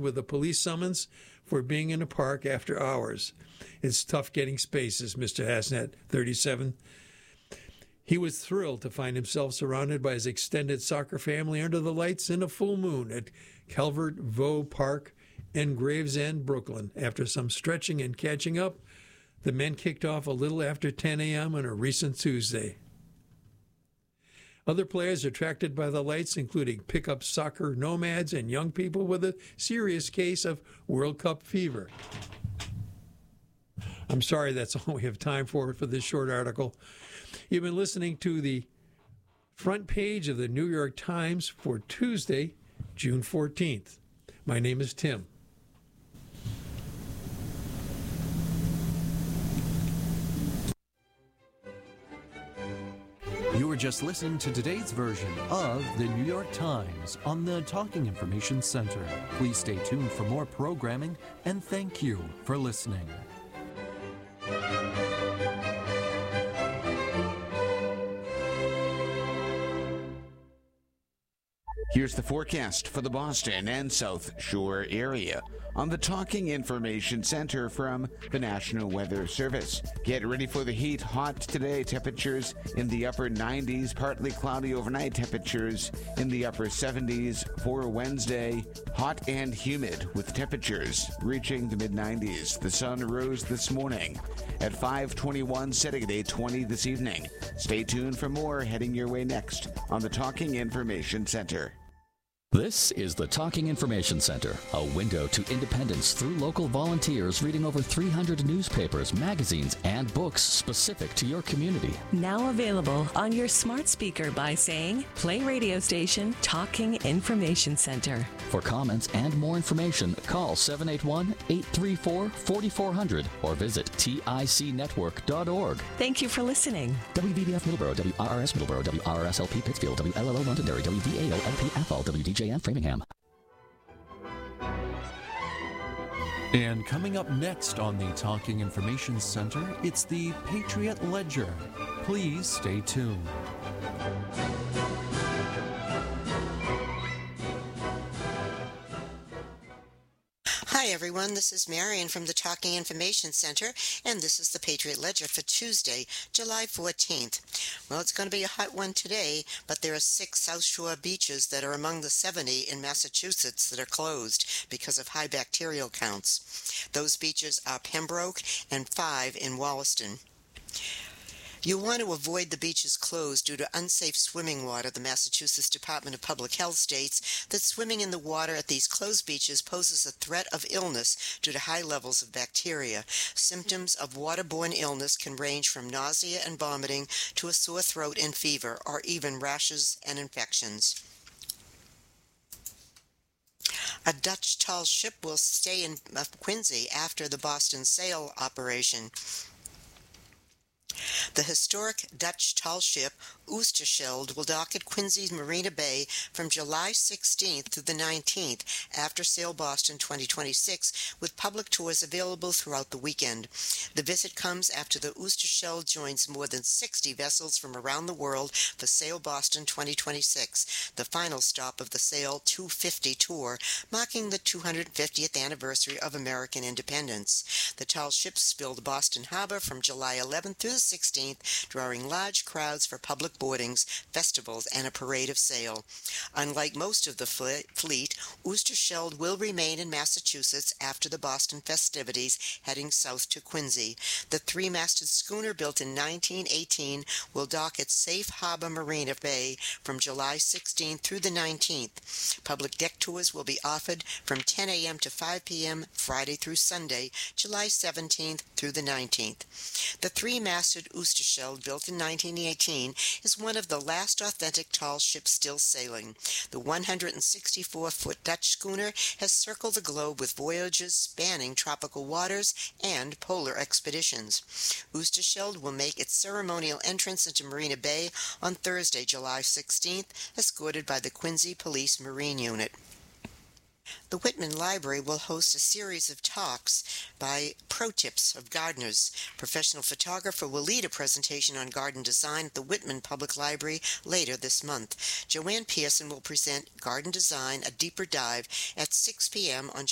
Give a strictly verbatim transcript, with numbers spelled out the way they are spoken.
with a police summons for being in a park after hours. It's tough getting spaces, Mister Hasnet, thirty-seven. He was thrilled to find himself surrounded by his extended soccer family under the lights in a full moon at Calvert Vaux Park in Gravesend, Brooklyn. After some stretching and catching up, the men kicked off a little after ten a.m. on a recent Tuesday. Other players attracted by the lights, including pickup soccer nomads and young people with a serious case of World Cup fever. I'm sorry, that's all we have time for for this short article. You've been listening to the front page of the New York Times for Tuesday, June fourteenth. My name is Tim. You were just listening to today's version of the New York Times on the Talking Information Center. Please stay tuned for more programming, and thank you for listening. Here's the forecast for the Boston and South Shore area on the Talking Information Center from the National Weather Service. Get ready for the heat. Hot today, temperatures in the upper nineties, partly cloudy overnight, temperatures in the upper seventies for Wednesday. Hot and humid with temperatures reaching the mid nineties. The sun rose this morning at five twenty-one, setting at eight twenty this evening. Stay tuned for more heading your way next on the Talking Information Center. This is the Talking Information Center, a window to independence through local volunteers reading over three hundred newspapers, magazines, and books specific to your community. Now available on your smart speaker by saying, play radio station Talking Information Center. For comments and more information, call seven eight one, eight three four, four four zero zero or visit tic network dot org. Thank you for listening. W V B F Middleborough, W R R S Middleborough, W R R S L P Pittsfield, W L L O Londonderry, W V A O L P F L, W D J and Framingham. And coming up next on the Talking Information Center, it's the Patriot Ledger. Please stay tuned. Hi everyone, this is Marion from the Talking Information Center, and this is the Patriot Ledger for Tuesday, July fourteenth. Well, it's going to be a hot one today, but there are six South Shore beaches that are among the seventy in Massachusetts that are closed because of high bacterial counts. Those beaches are Pembroke and five in Wollaston. You want to avoid the beaches closed due to unsafe swimming water. The Massachusetts Department of Public Health states that swimming in the water at these closed beaches poses a threat of illness due to high levels of bacteria. Symptoms of waterborne illness can range from nausea and vomiting to a sore throat and fever, or even rashes and infections. A Dutch tall ship will stay in Quincy after the Boston sail operation. The historic Dutch tall ship Oosterschelde will dock at Quincy's Marina Bay from July sixteenth through the nineteenth after Sail Boston twenty twenty-six, with public tours available throughout the weekend. The visit comes after the Oosterschelde joins more than sixty vessels from around the world for Sail Boston twenty twenty-six, the final stop of the Sail two fifty tour, marking the two hundred fiftieth anniversary of American independence. The tall ships filled Boston Harbor from July eleventh through the sixteenth, drawing large crowds for public boardings, festivals, and a parade of sail. Unlike most of the fleet, Oosterschelde will remain in Massachusetts after the Boston festivities, heading south to Quincy. The three-masted schooner, built in nineteen eighteen, will dock at Safe Harbor Marina Bay from July sixteenth through the nineteenth. Public deck tours will be offered from ten a.m. to five p.m. Friday through Sunday, July seventeenth through the nineteenth. The three-masted Oosterschelde, built in nineteen eighteen, is one of the last authentic tall ships still sailing. The one hundred sixty-four foot Dutch schooner has circled the globe with voyages spanning tropical waters and polar expeditions. Oosterschelde will make its ceremonial entrance into Marina Bay on Thursday, July sixteenth, escorted by the Quincy Police Marine Unit. The Whitman Library will host a series of talks by pro tips of gardeners. Professional photographer will lead a presentation on garden design at the Whitman Public Library later this month. Joanne Pearson will present Garden Design, a deeper dive at six p.m. on